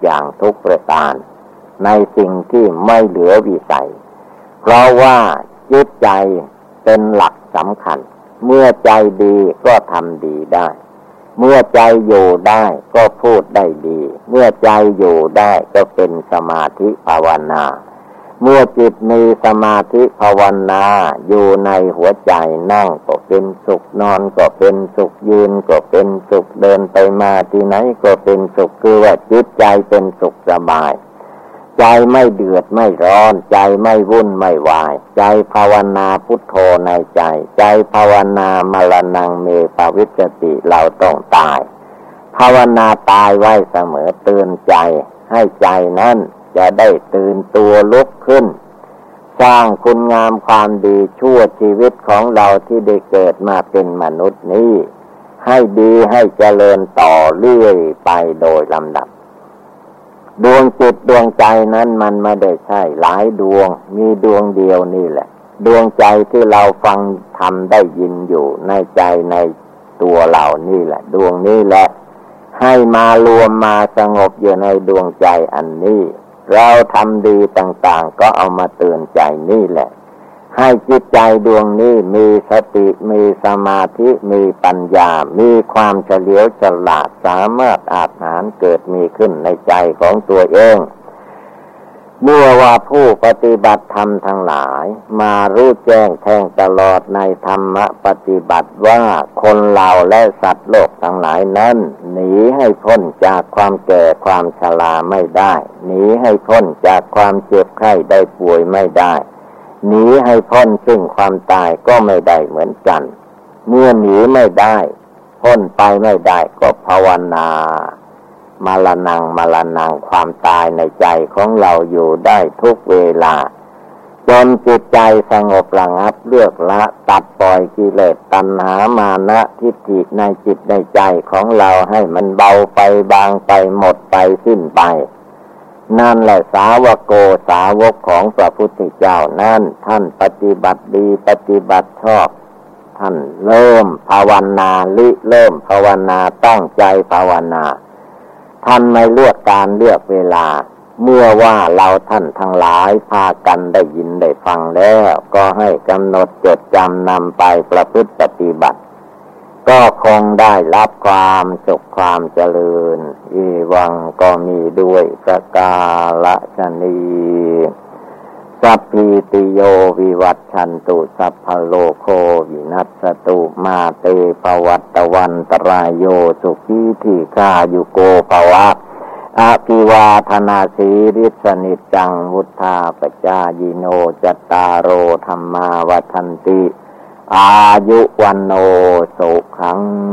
อย่างทุกประการในสิ่งที่ไม่เหลือวิสัยเพราะว่าจิตใจเป็นหลักสำคัญเมื่อใจดีก็ทำดีได้เมื่อใจอยู่ได้ก็พูดได้ดีเมื่อใจอยู่ได้ก็เป็นสมาธิภาวนาเมื่อจิตมีสมาธิภาวนาอยู่ในหัวใจนั่งก็เป็นสุขนอนก็เป็นสุขยืนก็เป็นสุขเดินไปมาที่ไหนก็เป็นสุขคือว่าจิตใจเป็นสุขสบายใจไม่เดือดไม่ร้อนใจไม่วุ่นไม่วายใจภาวนาพุทโธในใจใจภาวนามรณังเมภวิสสติเราต้องตายภาวนาตายไว้เสมอเตือนใจให้ใจนั้นจะได้ตื่นตัวลุกขึ้นสร้างคุณงามความดีชั่วชีวิตของเราที่ได้เกิดมาเป็นมนุษย์นี้ให้ดีให้เจริญต่อเรื่อยไปโดยลำดับดวงจิตดวงใจนั้นมันไม่ได้ใช่หลายดวงมีดวงเดียวนี่แหละดวงใจที่เราฟังทำได้ยินอยู่ในใจในตัวเรานี่แหละดวงนี้แหละให้มารวมมาสงบอยู่ในดวงใจอันนี้เราทำดีต่างๆก็เอามาเตือนใจนี่แหละให้จิตใจดวงนี้มีสติมีสมาธิมีปัญญามีความเฉลียวฉลาดสามารถอาจหารเกิดมีขึ้นในใจของตัวเองเมื่อว่าผู้ปฏิบัติธรรมทั้งหลายมารู้แจ้งแทงตลอดในธรรมปฏิบัติว่าคนเราและสัตว์โลกทั้งหลายนั้นหนีให้พ้นจากความแก่ความชราไม่ได้หนีให้พ้นจากความเจ็บไข้ได้ป่วยไม่ได้หนีให้พ้นซึ่งความตายก็ไม่ได้เหมือนกันเมื่อหนีไม่ได้พ้นไปไม่ได้ก็ภาวนามรณังความตายในใจของเราอยู่ได้ทุกเวลาจนจิตใจสงบระงับเลือกละตัดปล่อยกิเลสตัณหามานะทิฏฐิในจิตในใจของเราให้มันเบาไปบางไปหมดไปสิ้นไปนั่นแหละสาวกโกสาวกของพระพุทธเจ้านั่นท่านปฏิบัติดีปฏิบัติชอบท่านเริ่มภาวนาเริ่มภาวนาตั้งใจภาวนาท่านไม่เลือกการเลือกเวลาเมื่อว่าเราท่านทั้งหลายพากันได้ยินได้ฟังแล้วก็ให้กำหนดจดจำนำไปประพฤติปฏิบัติก็คงได้รับความสุขความเจริญอีวังก็มีด้วยประกาศนีสัพพิติโยวิวัชชันตุสัพพโลโควินัสสตุมาเตภวัตวันตรายโยสุขีทีฆายุโกภวะอภิวาทนาสีริสนิจจังวุธาปจายิโนจตตารโอธรรมาวัฏันติอายุวันโนสุขัง